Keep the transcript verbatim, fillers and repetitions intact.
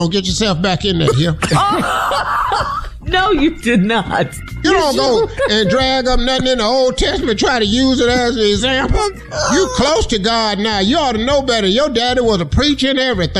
Don't get yourself back in there here. No, you did not. You don't go and drag up nothing in the Old Testament, try to use it as an example. You close to God now. You ought to know better. Your daddy was a preacher and everything.